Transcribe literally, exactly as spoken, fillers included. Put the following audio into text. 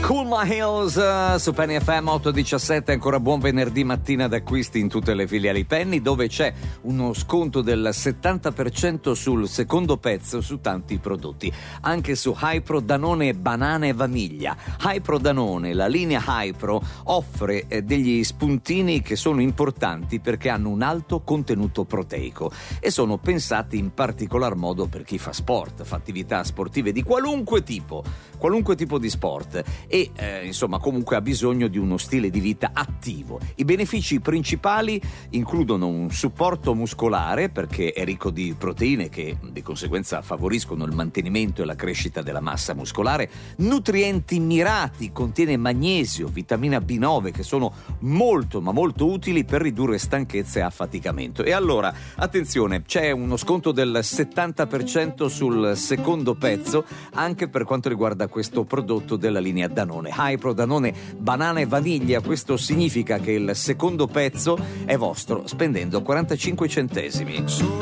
Cool My Heels uh, su Penny F M otto diciassette, ancora buon venerdì mattina d'acquisti in tutte le filiali Penny, dove c'è uno sconto del settanta per cento sul secondo pezzo su tanti prodotti, anche su Hypro, Danone, banana e vaniglia. Hypro Danone, la linea Hypro, offre eh, degli spuntini che sono importanti perché hanno un alto contenuto proteico e sono pensati in particolar modo per chi fa sport, fa attività sportive di qualunque tipo, qualunque tipo di sport e eh, insomma comunque ha bisogno di uno stile di vita attivo. I benefici principali includono un supporto muscolare perché è ricco di proteine che di conseguenza favoriscono il mantenimento e la crescita della massa muscolare, nutrienti mirati, contiene magnesio, vitamina B nove che sono molto ma molto utili per ridurre stanchezza e affaticamento. E allora attenzione, c'è uno sconto del settanta per cento sul secondo pezzo anche per quanto riguarda questo prodotto della linea Danone, Hypro Danone banana e vaniglia. Questo significa che il secondo pezzo è vostro spendendo quarantacinque centesimi.